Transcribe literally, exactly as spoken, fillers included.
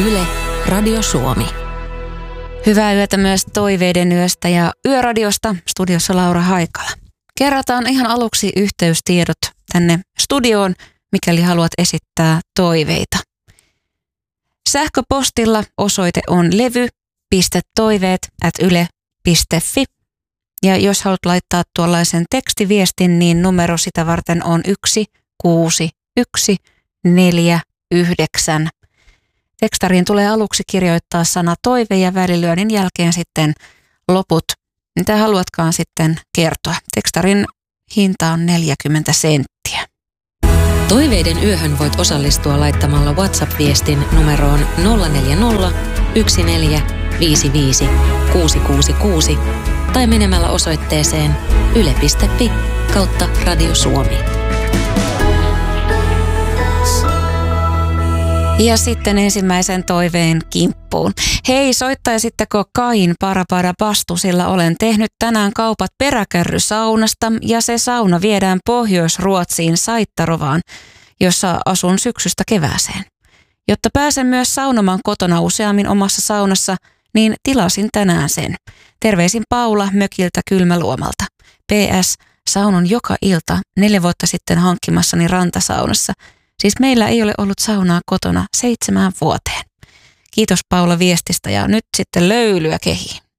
Yle, Radio Suomi. Hyvää yötä myös Toiveiden yöstä ja Yöradiosta, studiossa Laura Haikala. Kerrataan ihan aluksi yhteystiedot tänne studioon, mikäli haluat esittää toiveita. Sähköpostilla osoite on levy piste toiveet ät yle piste fi. Ja jos haluat laittaa tuollaisen tekstiviestin, niin numero sitä varten on yksi kuusi yksi neljä yhdeksän. Tekstariin tulee aluksi kirjoittaa sana toive ja välilyönnin jälkeen sitten loput, mitä haluatkaan sitten kertoa. Tekstarin hinta on neljäkymmentä senttiä. Toiveiden yöhön voit osallistua laittamalla WhatsApp-viestin numeroon nolla neljä nolla yksi neljä viisi viisi kuusi kuusi kuusi tai menemällä osoitteeseen yle piste fi kautta Radio Suomi. Ja sitten ensimmäisen toiveen kimppuun. Hei, soittaisitteko Kain Parapara Bastu, sillä olen tehnyt tänään kaupat peräkärrysaunasta ja se sauna viedään Pohjois-Ruotsiin Saittarovaan, jossa asun syksystä kevääseen. Jotta pääsen myös saunomaan kotona useammin omassa saunassa, niin tilasin tänään sen. Terveisin Paula mökiltä Kylmäluomalta. P S. Saunon joka ilta neljä vuotta sitten hankkimassani rantasaunassa. Siis meillä ei ole ollut saunaa kotona seitsemään vuoteen. Kiitos Paula viestistä ja nyt sitten löylyä kehiin.